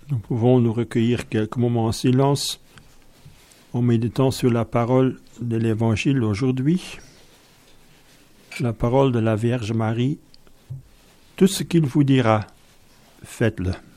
Nous pouvons nous recueillir quelques moments en silence en méditant sur la parole de l'Évangile aujourd'hui, la parole de la Vierge Marie. Tout ce qu'il vous dira, faites-le.